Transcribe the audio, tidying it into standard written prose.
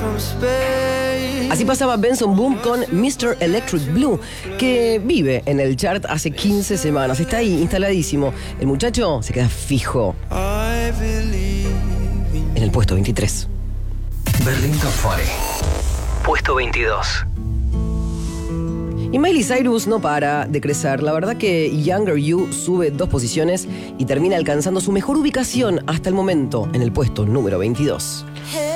Así pasaba Benson Boone con Mr. Electric Blue, que vive en el chart hace 15 semanas. Está ahí, instaladísimo. El muchacho se queda fijo en el puesto 23. Berlín Top 40. Puesto 22. Y Miley Cyrus no para de crecer. La verdad que Younger You sube 2 posiciones y termina alcanzando su mejor ubicación hasta el momento en el puesto número 22.